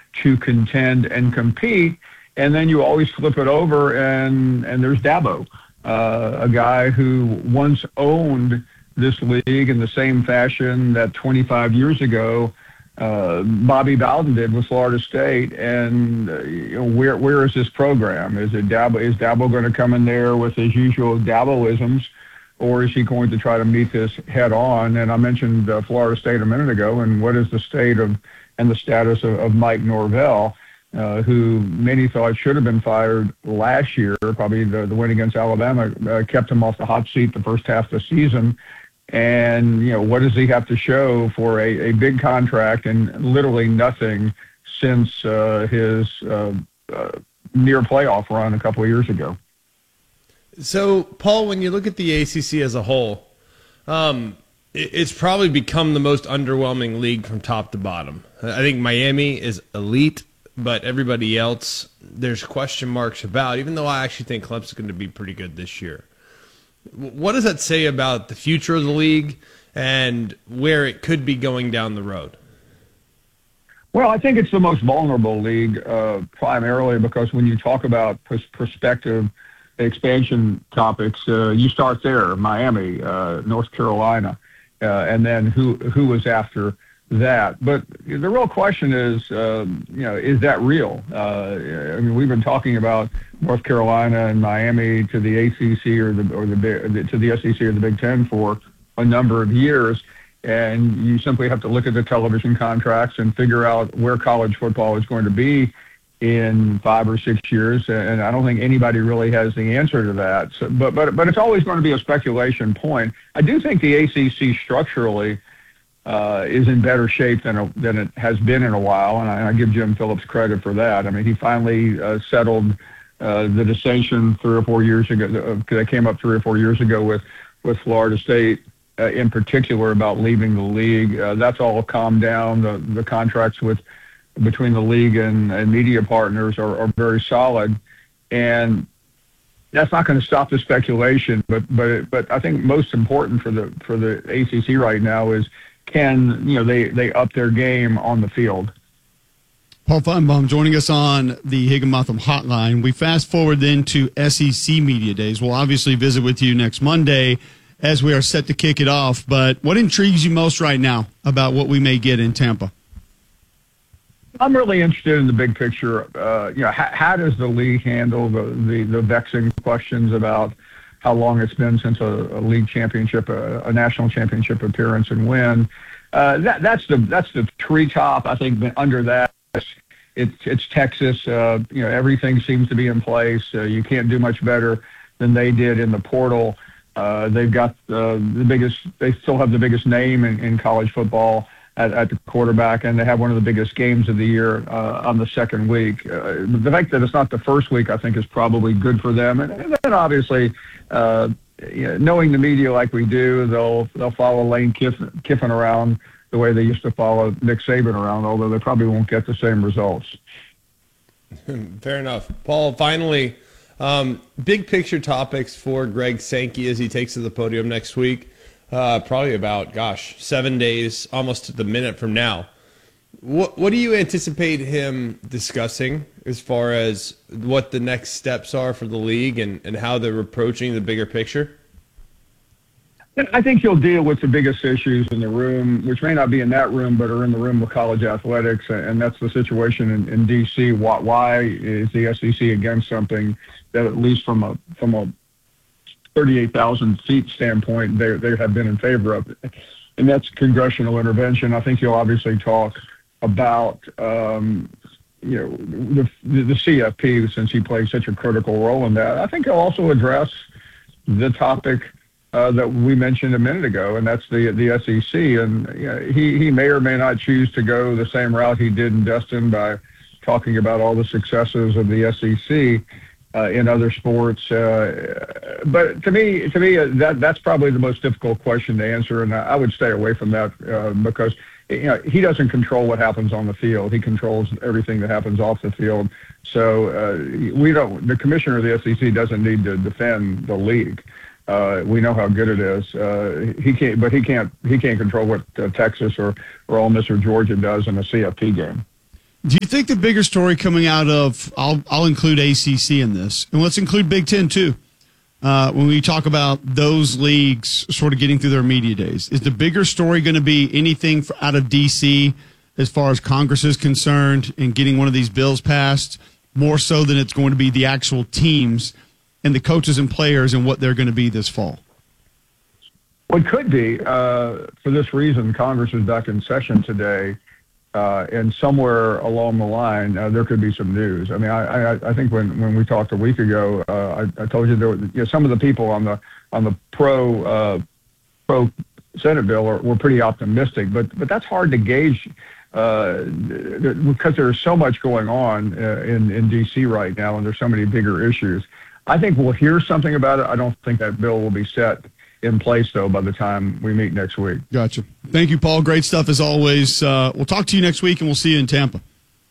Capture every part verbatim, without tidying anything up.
to contend and compete. And then you always flip it over, and, and there's Dabo, uh, a guy who once owned this league in the same fashion that twenty-five years ago uh, Bobby Bowden did with Florida State. And uh, you know, where where is this program? Is it Dabo? Is Dabo going to come in there with his usual Daboisms, or is he going to try to meet this head on? And I mentioned uh, Florida State a minute ago, and what is the state of and the status of, of Mike Norvell, uh, who many thought should have been fired last year. Probably the, the win against Alabama uh, kept him off the hot seat the first half of the season. And, you know, what does he have to show for a, a big contract and literally nothing since uh, his uh, uh, near playoff run a couple of years ago? So, Paul, when you look at the A C C as a whole, um, it, it's probably become the most underwhelming league from top to bottom. I think Miami is elite, but everybody else, there's question marks about, even though I actually think Clemson's going to be pretty good this year. What does that say about the future of the league and where it could be going down the road? Well, I think it's the most vulnerable league, uh, primarily because when you talk about pers- prospective expansion topics, uh, you start there, Miami, uh, North Carolina, uh, and then who who was after that. But the real question is, um, you know, is that real? Uh, I mean, we've been talking about North Carolina and Miami to the A C C or the or the to the S E C or the Big Ten for a number of years, and you simply have to look at the television contracts and figure out where college football is going to be in five or six years. And I don't think anybody really has the answer to that. So, but but but it's always going to be a speculation point. I do think the A C C structurally Uh, is in better shape than a, than it has been in a while, and I, and I give Jim Phillips credit for that. I mean, he finally uh, settled uh, the dissension three or four years ago. Uh, that came up three or four years ago with with Florida State, uh, in particular, about leaving the league. Uh, that's all calmed down. The the contracts with between the league and, and media partners are, are very solid, and that's not going to stop the speculation. But but but I think most important for the for the A C C right now is, can, you know, they, they up their game on the field. Paul Finebaum joining us on the Higginbotham Hotline. We fast forward then to S E C Media Days. We'll obviously visit with you next Monday as we are set to kick it off. But what intrigues you most right now about what we may get in Tampa? I'm really interested in the big picture. Uh, you know, how, how does the league handle the, the, the vexing questions about how long it's been since a, a league championship, a, a national championship appearance and win? Uh, that, that's the that's the treetop. I think under that, it's it's Texas. Uh, you know, everything seems to be in place. Uh, you can't do much better than they did in the portal. Uh, they've got uh, the biggest. They still have the biggest name in, in college football at, at the quarterback, and they have one of the biggest games of the year uh, on the second week. Uh, the fact that it's not the first week, I think, is probably good for them. And, and then obviously, uh, you know, knowing the media like we do, they'll they'll follow Lane Kiffin, Kiffin around the way they used to follow Nick Saban around, although they probably won't get the same results. Fair enough. Paul, finally, um, big picture topics for Greg Sankey as he takes to the podium next week. Uh, probably about, gosh, seven days, almost to the minute from now. What what do you anticipate him discussing as far as what the next steps are for the league and, and how they're approaching the bigger picture? I think he'll deal with the biggest issues in the room, which may not be in that room, but are in the room of college athletics, and that's the situation in, in D C. Why, why is the S E C against something that, at least from a from a thirty-eight thousand seat standpoint, they they have been in favor of it, and that's congressional intervention. I think he'll obviously talk about um, you know the, the C F P, since he plays such a critical role in that. I think he'll also address the topic uh, that we mentioned a minute ago, and that's the the S E C. And you know, he he may or may not choose to go the same route he did in Destin by talking about all the successes of the S E C. Uh, in other sports, uh, but to me, to me, uh, that that's probably the most difficult question to answer, and I, I would stay away from that uh, because you know he doesn't control what happens on the field; he controls everything that happens off the field. So uh, we don't. The commissioner of the S E C doesn't need to defend the league. Uh, we know how good it is. Uh, he can't, but he can't. He can't control what uh, Texas or or Ole Miss or Georgia does in a C F P game. Do you think the bigger story coming out of, I'll, I'll include A C C in this, and let's include Big Ten too, uh, when we talk about those leagues sort of getting through their media days, is the bigger story going to be anything for, out of D C as far as Congress is concerned and getting one of these bills passed, more so than it's going to be the actual teams and the coaches and players and what they're going to be this fall? Well, it could be. Uh, for this reason, Congress is back in session today. Uh, and somewhere along the line, uh, there could be some news. I mean, I, I, I think when, when we talked a week ago, uh, I, I told you there were, you know, some of the people on the on the pro uh, pro Senate bill are, were pretty optimistic, but but that's hard to gauge uh, because there's so much going on uh, in in D C right now, and there's so many bigger issues. I think we'll hear something about it. I don't think that bill will be set in place, though, by the time we meet next week. Gotcha. Thank you, Paul. Great stuff as always. Uh, we'll talk to you next week, and we'll see you in Tampa.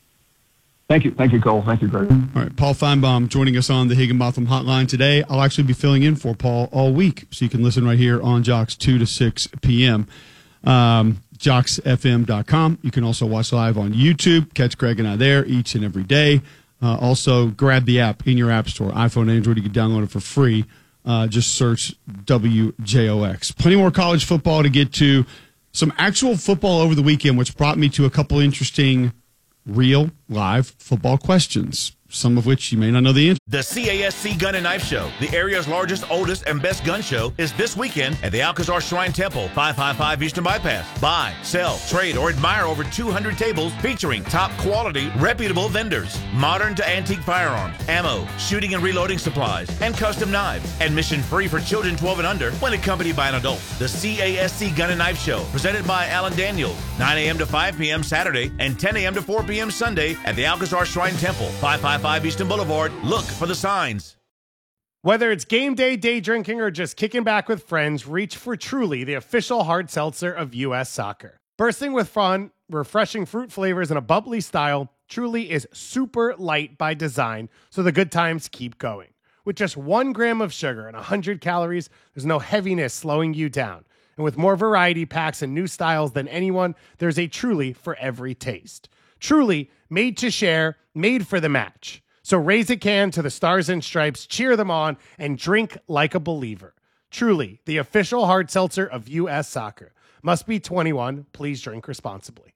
Thank you. Thank you, Cole. Thank you, Greg. All right, Paul Feinbaum joining us on the Higginbotham Hotline today. I'll actually be filling in for Paul all week, so you can listen right here on Jocks two to six p.m. Um, jocks f m dot com. You can also watch live on YouTube. Catch Greg and I there each and every day. Uh, also, grab the app in your app store, iPhone, Android. You can download it for free. Uh, just search W J O X. Plenty more college football to get to. Some actual football over the weekend, which brought me to a couple interesting real live football questions, some of which you may not know the answer. The C A S C Gun and Knife Show, the area's largest, oldest, and best gun show, is this weekend at the Alcazar Shrine Temple, five fifty-five Eastern Bypass. Buy, sell, trade, or admire over two hundred tables featuring top quality, reputable vendors, modern to antique firearms, ammo, shooting and reloading supplies, and custom knives. Admission free for children twelve and under when accompanied by an adult. The C A S C Gun and Knife Show, presented by Alan Daniels, nine a.m. to five p.m. Saturday and ten a.m. to four p.m. Sunday at the Alcazar Shrine Temple, five fifty-five Eastern Boulevard. Look for the signs. Whether it's game day, day drinking, or just kicking back with friends, reach for Truly, the official hard seltzer of U S Soccer. Bursting with fun, refreshing fruit flavors, and a bubbly style, Truly is super light by design, so the good times keep going. With just one gram of sugar and one hundred calories, there's no heaviness slowing you down. And with more variety packs and new styles than anyone, there's a Truly for every taste. Truly, made to share, made for the match. So raise a can to the Stars and Stripes, cheer them on, and drink like a believer. Truly, the official hard seltzer of U S Soccer. Must be twenty-one. Please drink responsibly.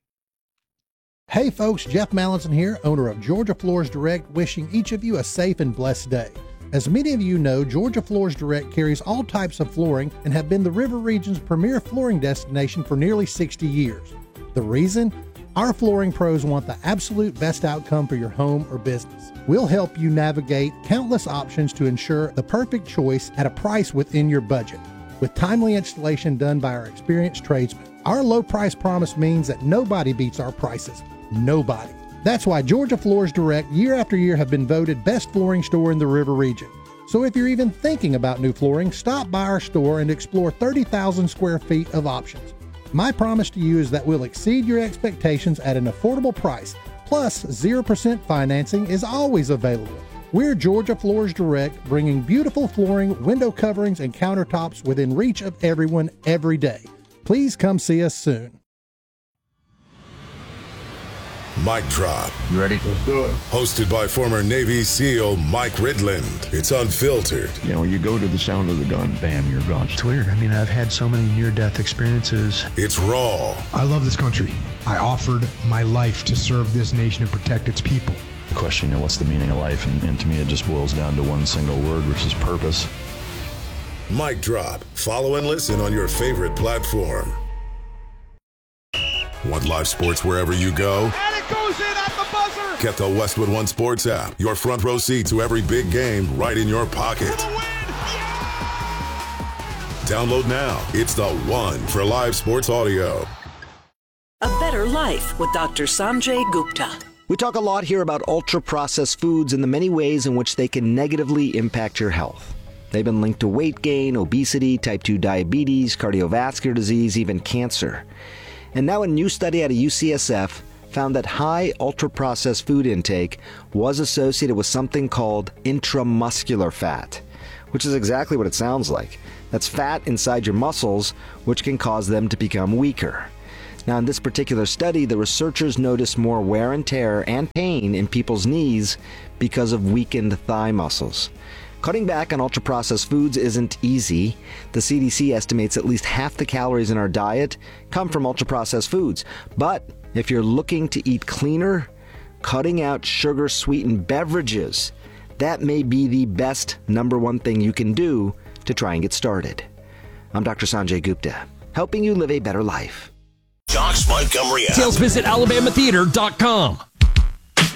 Hey folks, Jeff Mallinson here, owner of Georgia Floors Direct, wishing each of you a safe and blessed day. As many of you know, Georgia Floors Direct carries all types of flooring and have been the River Region's premier flooring destination for nearly sixty years. The reason? Our flooring pros want the absolute best outcome for your home or business. We'll help you navigate countless options to ensure the perfect choice at a price within your budget. With timely installation done by our experienced tradesmen, our low price promise means that nobody beats our prices. Nobody. That's why Georgia Floors Direct year after year have been voted best flooring store in the River Region. So if you're even thinking about new flooring, stop by our store and explore thirty thousand square feet of options. My promise to you is that we'll exceed your expectations at an affordable price, plus zero percent financing is always available. We're Georgia Floors Direct, bringing beautiful flooring, window coverings, and countertops within reach of everyone every day. Please come see us soon. Mic Drop. You ready? Let's do it. Hosted by former Navy SEAL Mike Ridland. It's unfiltered. You know, you go to the sound of the gun, bam, you're gone. It's weird. I mean, I've had so many near-death experiences. It's raw. I love this country. I offered my life to serve this nation and protect its people. The question, you know, what's the meaning of life? And, and to me, it just boils down to one single word, which is purpose. Mic Drop. Follow and listen on your favorite platform. Want live sports wherever you go? And it goes in at the buzzer! Get the Westwood One Sports app. Your front row seat to every big game right in your pocket. For the win! Yeah! Download now. It's the one for live sports audio. A Better Life with Doctor Sanjay Gupta. We talk a lot here about ultra-processed foods and the many ways in which they can negatively impact your health. They've been linked to weight gain, obesity, type two diabetes, cardiovascular disease, even cancer. And now a new study out of U C S F found that high ultra-processed food intake was associated with something called intramuscular fat, which is exactly what it sounds like. That's fat inside your muscles, which can cause them to become weaker. Now, in this particular study, the researchers noticed more wear and tear and pain in people's knees because of weakened thigh muscles. Cutting back on ultra-processed foods isn't easy. The C D C estimates at least half the calories in our diet come from ultra-processed foods. But if you're looking to eat cleaner, cutting out sugar-sweetened beverages, that may be the best number one thing you can do to try and get started. I'm Doctor Sanjay Gupta, helping you live a better life. Jock's Montgomery. Sales visit alabama theater dot com.